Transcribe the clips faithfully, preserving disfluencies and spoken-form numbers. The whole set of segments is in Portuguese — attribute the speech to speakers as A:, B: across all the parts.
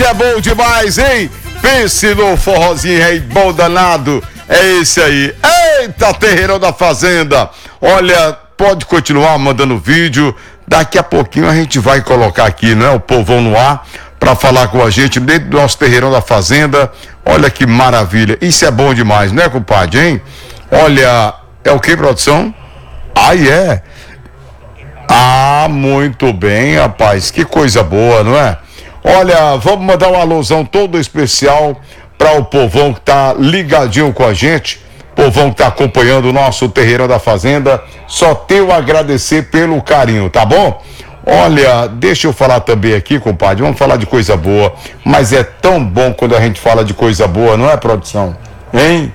A: é bom demais, hein? Pense no forrozinho aí, bom danado. É esse aí. Eita, Terreirão da Fazenda. Olha, pode continuar mandando vídeo. Daqui a pouquinho a gente vai colocar aqui, né? O povão no ar, pra falar com a gente dentro do nosso Terreirão da Fazenda. Olha que maravilha. Isso é bom demais, né, compadre, hein? Olha, é o que, produção? Ah, é? Ah, muito bem, rapaz. Que coisa boa, não é? Olha, vamos mandar um alusão todo especial para o povão que tá ligadinho com a gente, povão que tá acompanhando o nosso Terreirão da Fazenda. Só tenho a agradecer pelo carinho, tá bom? Olha, deixa eu falar também aqui, compadre, vamos falar de coisa boa, mas é tão bom quando a gente fala de coisa boa, não é, produção? Hein?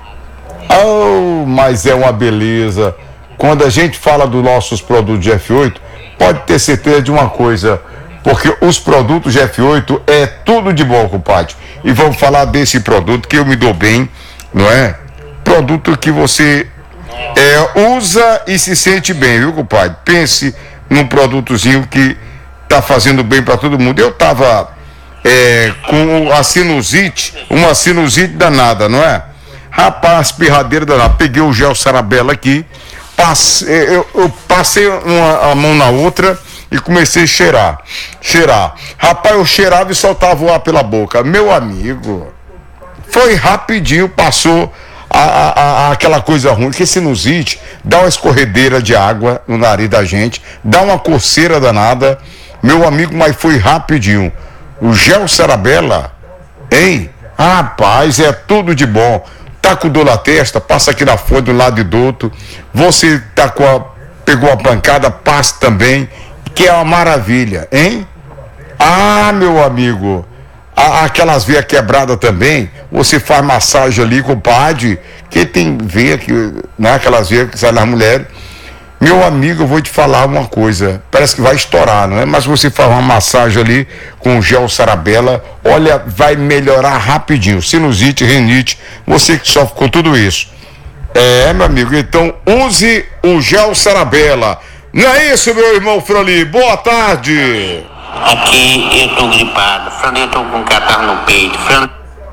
A: Oh, mas é uma beleza. Quando a gente fala dos nossos produtos de F oito, pode ter certeza de uma coisa, porque os produtos de F oito é tudo de bom, compadre. E vamos falar desse produto que eu me dou bem, não é? Produto que você é, usa e se sente bem, viu, compadre? Pense num produtozinho que tá fazendo bem para todo mundo. Eu tava é, com a sinusite, uma sinusite danada, não é? Rapaz, pirradeira danada. Peguei o gel Sarabella aqui, passe, eu, eu passei uma, a mão na outra e comecei a cheirar, cheirar. Rapaz, eu cheirava e soltava o ar pela boca. Meu amigo, foi rapidinho, passou a, a, a, aquela coisa ruim, que sinusite dá uma escorredeira de água no nariz da gente, dá uma coceira danada. Meu amigo, mas foi rapidinho. O gel Sarabella, hein? Rapaz, é tudo de bom. Tá com dor na testa, passa aqui na folha do lado e do outro. Você tá com a, pegou a pancada, passa também, que é uma maravilha, hein? Ah, meu amigo, a, aquelas veias quebradas também, você faz massagem ali, compadre, que tem veia que, né, aquelas veias que saem nas mulheres. Meu amigo, eu vou te falar uma coisa, parece que vai estourar, não é? Mas você faz uma massagem ali com gel Sarabella, olha, vai melhorar rapidinho. Sinusite, rinite, você que sofre com tudo isso. É, meu amigo, então use o gel Sarabella. Não é isso, meu irmão Froli? Boa tarde.
B: Aqui eu tô gripado, Froli, eu tô com catarro no peito. Froli...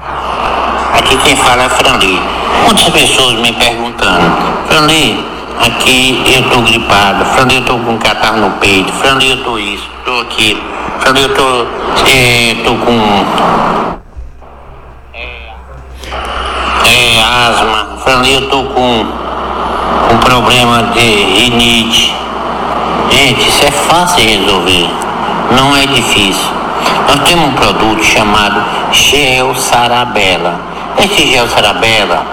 B: Aqui quem fala é Froli. Muitas pessoas me perguntando, Froli, aqui eu tô gripado, Froli, eu tô com catarro no peito, Froli, eu tô isso, tô aquilo, Froli, eu tô, é, tô com é, é, asma, Froli, eu tô com um problema de rinite. Gente, isso é fácil de resolver, não é difícil. Nós temos um produto chamado gel Sarabella. Esse gel Sarabella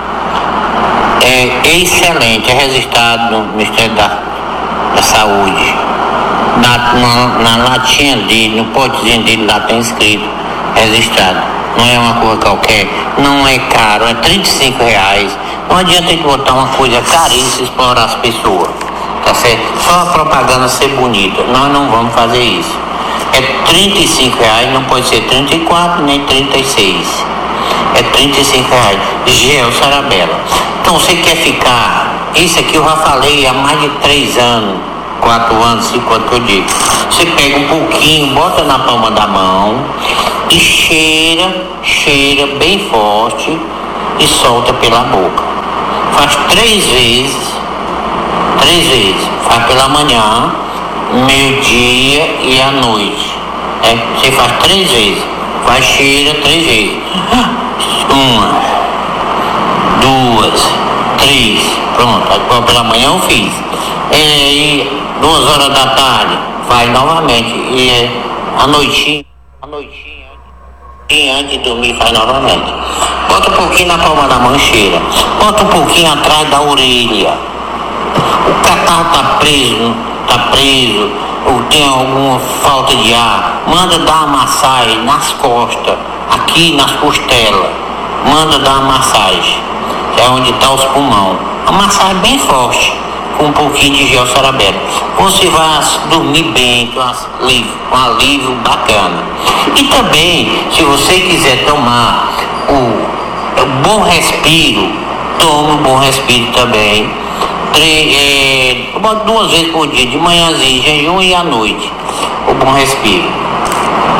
B: é excelente, é registrado no Ministério da, da Saúde. Na, na, na latinha dele, no potezinho dele lá tem escrito, registrado. Não é uma coisa qualquer, não é caro, é trinta e cinco reais. Não adianta ele botar uma coisa caríssima e explorar as pessoas. Tá certo? Só a propaganda ser bonita. Nós não vamos fazer isso. É trinta e cinco reais, não pode ser trinta e quatro nem trinta e seis. É trinta e cinco reais. Gel Sarabella. Então você quer ficar. Isso aqui eu já falei há mais de três anos, quatro anos, cinco anos que eu digo. Você pega um pouquinho, bota na palma da mão e cheira, cheira bem forte e solta pela boca. Faz três vezes. Três vezes, faz pela manhã, meio-dia e à noite. É, você faz três vezes, faz cheira três vezes. Uma, duas, três, pronto. Agora pela manhã eu fiz. É, e duas horas da tarde, faz novamente. E é, à noitinha, à noitinha, e antes de dormir faz novamente. Bota um pouquinho na palma da mão e cheira. Bota um pouquinho atrás da orelha. O catarro tá preso, tá preso, ou tem alguma falta de ar, manda dar uma massagem nas costas, aqui nas costelas, manda dar uma massagem, é onde tá os pulmões. A massagem bem forte, com um pouquinho de gel Sarabella. Você vai dormir bem, com alívio, um alívio bacana. E também, se você quiser tomar o, o Bom Respiro, tome o Bom Respiro também. É, duas vezes por dia, de manhãzinho, jejum e à noite, o Bom Respiro.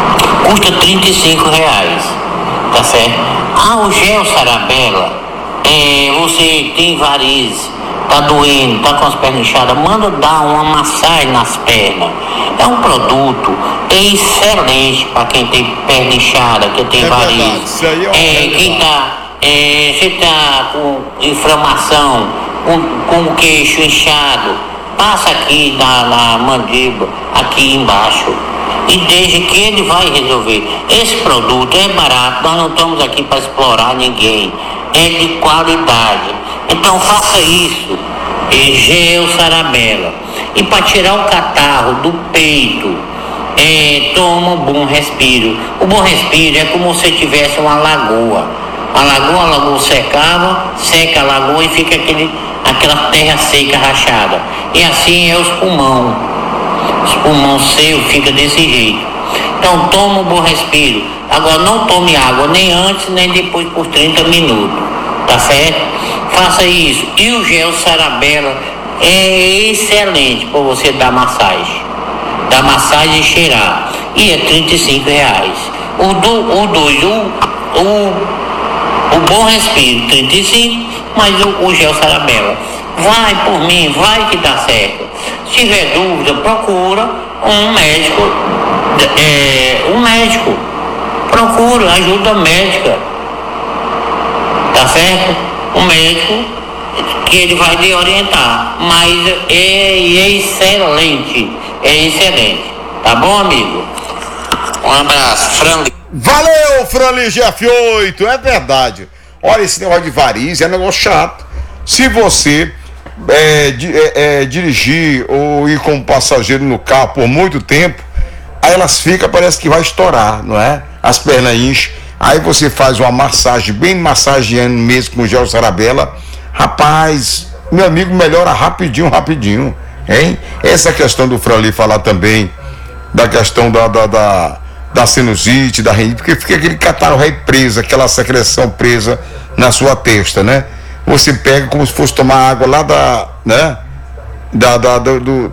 B: custa trinta e cinco reais, tá certo? Ah, o gel Sarabella, é, você tem varizes, tá doendo, tá com as pernas inchadas, manda dar uma massagem nas pernas. É um produto excelente para quem tem perna inchada, quem tem
A: É
B: varizes.
A: verdade, isso aí é uma
B: É,
A: realidade.
B: quem tá, é, você tá com inflamação, com, com o queixo inchado, passa aqui na, na mandíbula, aqui embaixo, e desde que ele vai resolver. Esse produto é barato, nós não estamos aqui para explorar ninguém, é de qualidade. Então faça isso, é Gel Sarabella. E para tirar o catarro do peito, é, toma um bom respiro. O bom respiro é como se tivesse uma lagoa. A lagoa, a lagoa secava, seca a lagoa e fica aquele, aquela terra seca rachada. E assim é os pulmões. Os pulmões secos fica desse jeito. Então toma um bom respiro. Agora não tome água nem antes nem depois por trinta minutos. Tá certo? Faça isso. E o gel Sarabella é excelente para você dar massagem. Dar massagem e cheirar. E é trinta e cinco reais. O do, o dois, o, o O bom respiro, trinta e cinco, mas o, o gel Sarabella. Vai por mim, vai que dá certo. Se tiver dúvida, procura um médico, é, um médico. Procura ajuda médica. Tá certo? Um médico que ele vai lhe orientar. Mas é, é excelente. É excelente. Tá bom, amigo? Um abraço, Frango.
A: Valeu, Franli G F oito, é verdade. Olha, esse negócio de variz é um negócio chato. Se você é, di, é, é, dirigir ou ir como passageiro no carro por muito tempo, aí elas ficam, parece que vai estourar, não é? As pernas enchem. Aí você faz uma massagem, bem massageando mesmo com gel Sarabella. Rapaz, meu amigo, melhora rapidinho, rapidinho, hein? Essa questão do Franli falar também da questão da... da, da da sinusite, da rinite, porque fica aquele catarro aí preso, aquela secreção presa na sua testa, né? Você pega como se fosse tomar água lá da, né? Da, da, do, do,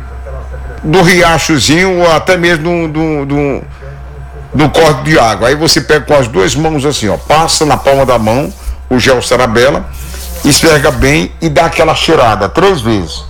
A: do riachozinho, ou até mesmo do, do, do corte de água. Aí você pega com as duas mãos assim, ó, passa na palma da mão o gel Sarabella, esfrega bem e dá aquela cheirada três vezes.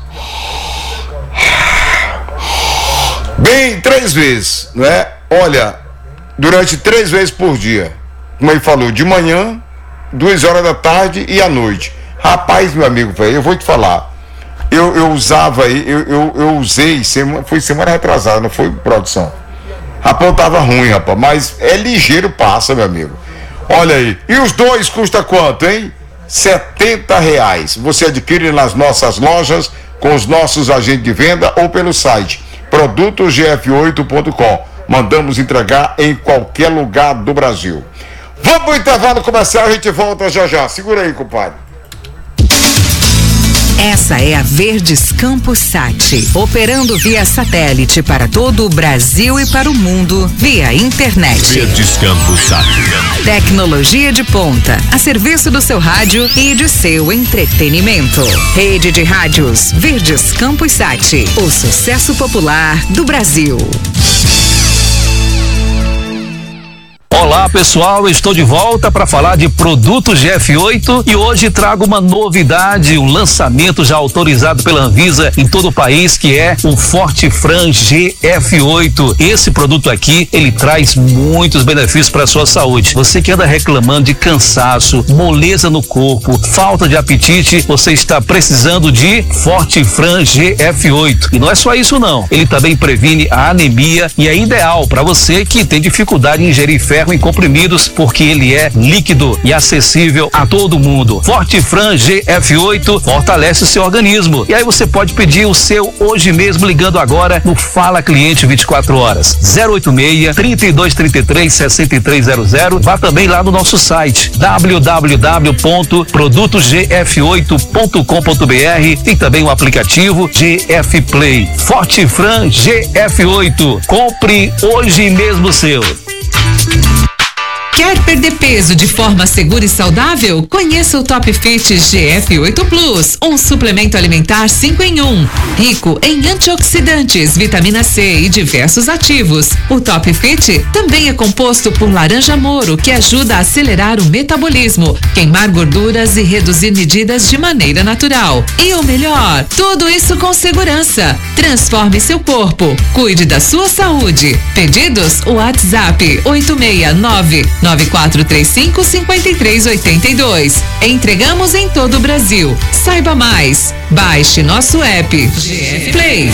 A: Bem, três vezes, não é? Olha, durante três vezes por dia, como ele falou, de manhã, duas horas da tarde e à noite. Rapaz, meu amigo, velho, eu vou te falar, eu, eu usava aí, eu, eu, eu usei, semana, foi semana retrasada, não foi, produção? Rapaz, tava ruim, rapaz, mas é ligeiro, passa, meu amigo. Olha aí, e os dois custa quanto, hein? setenta reais. Você adquire nas nossas lojas, com os nossos agentes de venda ou pelo site produtos g f oito ponto com. Mandamos entregar em qualquer lugar do Brasil. Vamos pro intervalo comercial, a gente volta já já. Segura aí, compadre.
C: Essa é a Verdes Campos Sat, operando via satélite para todo o Brasil e para o mundo, via internet.
D: Verdes Campos Sat.
C: Tecnologia de ponta, a serviço do seu rádio e de seu entretenimento. Rede de rádios Verdes Campos Sat, o sucesso popular do Brasil.
E: Olá pessoal, estou de volta para falar de produtos G F oito e hoje trago uma novidade, um lançamento já autorizado pela Anvisa em todo o país, que é o Fortifran G F oito. Esse produto aqui, ele traz muitos benefícios para a sua saúde. Você que anda reclamando de cansaço, moleza no corpo, falta de apetite, você está precisando de Fortifran G F oito. E não é só isso não, ele também previne a anemia e é ideal para você que tem dificuldade em ingerir ferro em comprimidos, porque ele é líquido e acessível a todo mundo. Fortifran G F oito fortalece o seu organismo. E aí você pode pedir o seu hoje mesmo ligando agora no Fala Cliente vinte e quatro horas. zero oito seis, trinta e dois, trinta e três, sessenta e três zero zero. Vá também lá no nosso site w w w ponto produtos g f oito ponto com ponto b r. Tem também o aplicativo G F Play. Fortifran G F oito. Compre hoje mesmo o seu.
C: Quer perder peso de forma segura e saudável? Conheça o Top Fit G F oito Plus, um suplemento alimentar cinco em um, rico em antioxidantes, vitamina C e diversos ativos. O Top Fit também é composto por laranja moro, que ajuda a acelerar o metabolismo, queimar gorduras e reduzir medidas de maneira natural. E o melhor, tudo isso com segurança. Transforme seu corpo, cuide da sua saúde. Pedidos? WhatsApp oito seis nove nove quatro três cinco cinco três oito dois. Entregamos em todo o Brasil. Saiba mais. Baixe nosso app G F Play.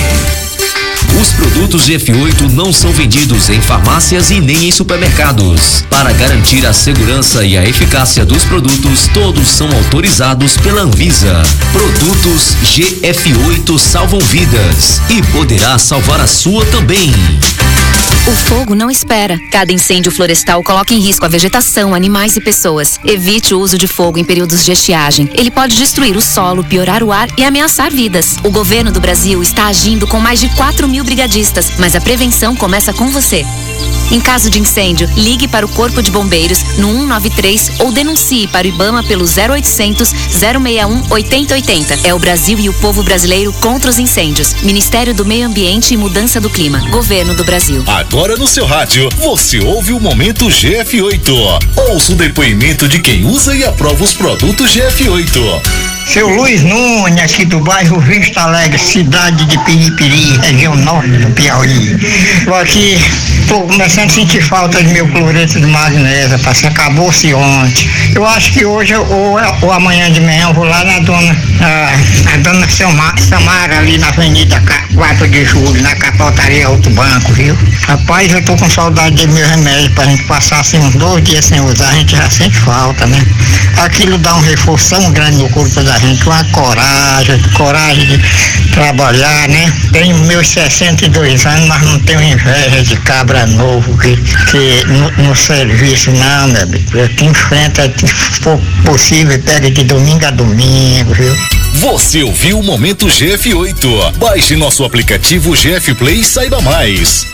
D: Os produtos G F oito não são vendidos em farmácias e nem em supermercados. Para garantir a segurança e a eficácia dos produtos, todos são autorizados pela Anvisa. Produtos G F oito salvam vidas e poderá salvar a sua também.
F: O fogo não espera. Cada incêndio florestal coloca em risco a vegetação, animais e pessoas. Evite o uso de fogo em períodos de estiagem. Ele pode destruir o solo, piorar o ar e ameaçar vidas. O governo do Brasil está agindo com mais de quatro mil brigadistas, mas a prevenção começa com você. Em caso de incêndio, ligue para o Corpo de Bombeiros no um nove três ou denuncie para o IBAMA pelo zero oitocentos, zero seis um, oitenta oitenta. É o Brasil e o povo brasileiro contra os incêndios. Ministério do Meio Ambiente e Mudança do Clima. Governo do Brasil.
G: Agora no seu rádio, você ouve o Momento G F oito. Ouça o depoimento de quem usa e aprova os produtos G F oito.
H: Seu Luiz Nunes, aqui do bairro Vista Alegre, cidade de Piripiri, região norte do Piauí. Estou aqui, estou começando a sentir falta de meu cloreto de magnésio, parceiro, acabou-se ontem. Eu acho que hoje ou, ou amanhã de manhã eu vou lá na dona, a, a dona Samara, ali na Avenida quatro de julho, na capotaria Alto Banco, viu? Rapaz, eu tô com saudade de meu remédio, pra gente passar assim uns dois dias sem usar, a gente já sente falta, né? Aquilo dá um reforço tão grande no corpo da gente, uma coragem, coragem de trabalhar, né? Tenho meus sessenta e dois anos, mas não tenho inveja de cabra novo que, que no, no serviço, não, meu amigo. Eu te enfrento, se for possível, pega de domingo a domingo, viu?
G: Você ouviu o Momento G F oito. Baixe nosso aplicativo G F Play e saiba mais.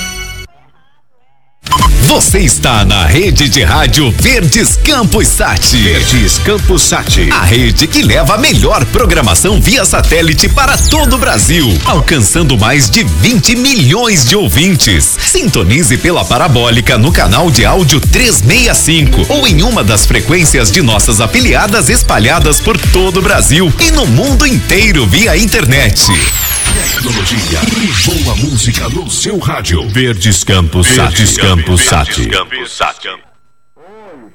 G: Você está na rede de rádio Verdes Campos Sat.
I: Verdes Campos Sat.
G: A rede que leva a melhor programação via satélite para todo o Brasil, alcançando mais de vinte milhões de ouvintes. Sintonize pela parabólica no canal de áudio trezentos e sessenta e cinco ou em uma das frequências de nossas afiliadas espalhadas por todo o Brasil e no mundo inteiro via internet.
I: Tecnologia e boa música no seu rádio.
G: Verdes Campos Sat.
I: Verdes Campos Sat.